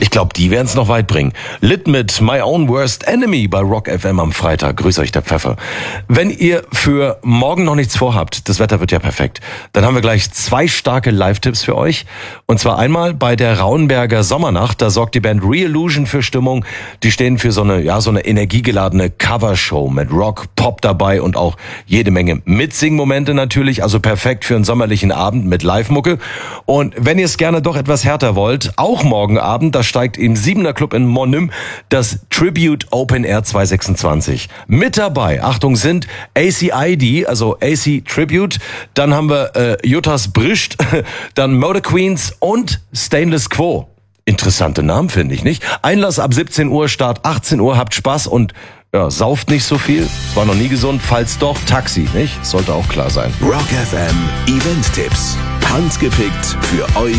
Ich glaube, die werden es noch weit bringen. Lit mit My Own Worst Enemy bei Rock FM am Freitag. Grüß euch, der Pfeffer. Wenn ihr für morgen noch nichts vorhabt, das Wetter wird ja perfekt, dann haben wir gleich 2 starke Live-Tipps für euch. Und zwar einmal bei der Rauenberger Sommernacht. Da sorgt die Band Re-Illusion für Stimmung. Die stehen für so eine energiegeladene Covershow mit Rock, Pop dabei und auch jede Menge Mitsingmomente natürlich. Also perfekt für einen sommerlichen Abend mit Live-Mucke. Und wenn ihr es gerne doch etwas härter wollt, auch morgen Abend, da steigt im 7er Club in Monum das Tribute Open Air 226. Mit dabei, Achtung, sind ACID, also AC Tribute, dann haben wir Juttas Brischt, dann Motor Queens und Stainless Quo. Interessante Namen, finde ich, nicht? Einlass ab 17 Uhr, Start 18 Uhr, habt Spaß und sauft nicht so viel. War noch nie gesund, falls doch, Taxi, nicht? Sollte auch klar sein. Rock FM Event-Tipps. Handgepickt für euch